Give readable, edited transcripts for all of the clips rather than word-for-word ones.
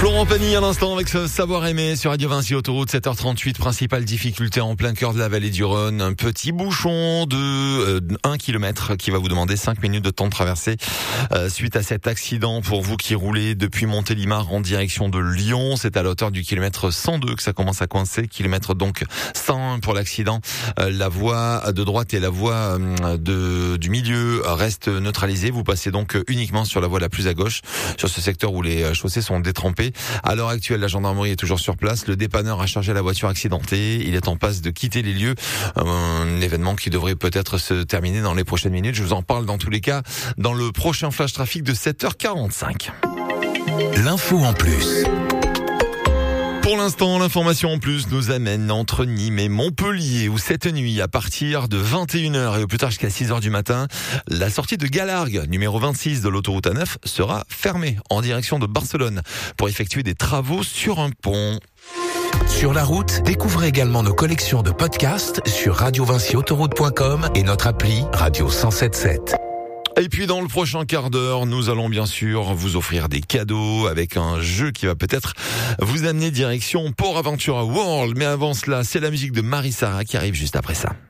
Florent Pagny à l'instant avec ce Savoir aimer sur Radio Vinci Autoroute 7h38. Principale difficulté en plein cœur de la vallée du Rhône. Un petit bouchon de 1 km qui va vous demander 5 minutes de temps de traversée suite à cet accident. Pour vous qui roulez depuis Montélimar en direction de Lyon, c'est à la hauteur du kilomètre 102 que ça commence à coincer. Kilomètre donc 101 pour l'accident. La voie de droite et la voie du milieu restent neutralisées. Vous passez donc uniquement sur la voie la plus à gauche, sur ce secteur où les chaussées sont détrempées. À l'heure actuelle, la gendarmerie est toujours sur place. Le dépanneur a chargé la voiture accidentée. Il est en passe de quitter les lieux. Un événement qui devrait peut-être se terminer dans les prochaines minutes. Je vous en parle dans tous les cas dans le prochain flash trafic de 7h45. L'info en plus. Pour l'instant, l'information en plus nous amène entre Nîmes et Montpellier où cette nuit, à partir de 21h et au plus tard jusqu'à 6h du matin, la sortie de Galargues, numéro 26 de l'autoroute A9, sera fermée en direction de Barcelone pour effectuer des travaux sur un pont. Sur la route, découvrez également nos collections de podcasts sur radiovinciautoroute.com et notre appli Radio 107.7. Et puis dans le prochain quart d'heure, nous allons bien sûr vous offrir des cadeaux avec un jeu qui va peut-être vous amener direction Port Aventura World. Mais avant cela, c'est la musique de Marie-Sara qui arrive juste après ça.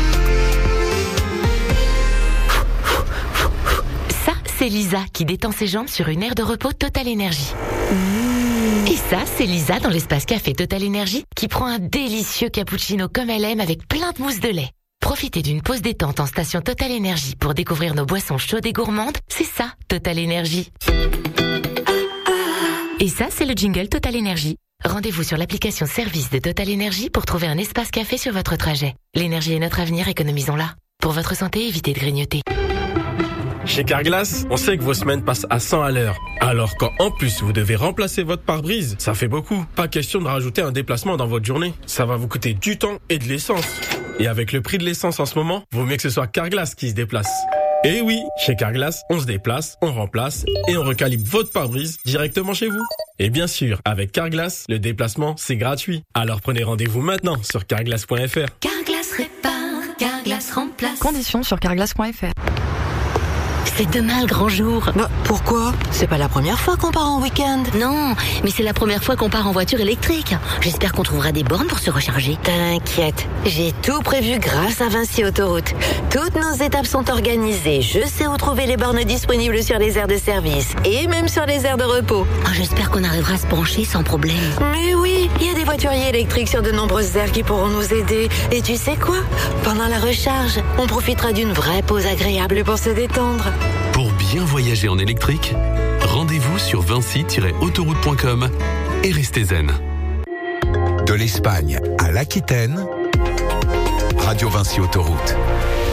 Ça, c'est Lisa qui détend ses jambes sur une aire de repos Total Energy. Et ça, c'est Lisa dans l'espace café Total Energy qui prend un délicieux cappuccino comme elle aime avec plein de mousse de lait. Profitez d'une pause détente en station Total Energy pour découvrir nos boissons chaudes et gourmandes. C'est ça, Total Energy. Et ça, c'est le jingle Total Energy. Rendez-vous sur l'application service de Total Energy pour trouver un espace café sur votre trajet. L'énergie est notre avenir, économisons-la. Pour votre santé, évitez de grignoter. Chez Carglass, on sait que vos semaines passent à 100 à l'heure. Alors quand en plus vous devez remplacer votre pare-brise, ça fait beaucoup. Pas question de rajouter un déplacement dans votre journée. Ça va vous coûter du temps et de l'essence. Et avec le prix de l'essence en ce moment, vaut mieux que ce soit Carglass qui se déplace. Et oui, chez Carglass, on se déplace, on remplace et on recalibre votre pare-brise directement chez vous. Et bien sûr, avec Carglass, le déplacement, c'est gratuit. Alors prenez rendez-vous maintenant sur carglass.fr. Carglass répare, Carglass remplace. Conditions sur carglass.fr. C'est demain le grand jour. Bah, pourquoi ? C'est pas la première fois qu'on part en week-end. Non, mais c'est la première fois qu'on part en voiture électrique. J'espère qu'on trouvera des bornes pour se recharger. T'inquiète, j'ai tout prévu grâce à Vinci Autoroute. Toutes nos étapes sont organisées. Je sais où trouver les bornes disponibles sur les aires de service et même sur les aires de repos. Oh, j'espère qu'on arrivera à se brancher sans problème. Mais oui, il y a des voituriers électriques sur de nombreuses aires qui pourront nous aider. Et tu sais quoi ? Pendant la recharge, on profitera d'une vraie pause agréable pour se détendre. Pour bien voyager en électrique, rendez-vous sur vinci-autoroute.com et restez zen. De l'Espagne à l'Aquitaine, Radio Vinci Autoroute.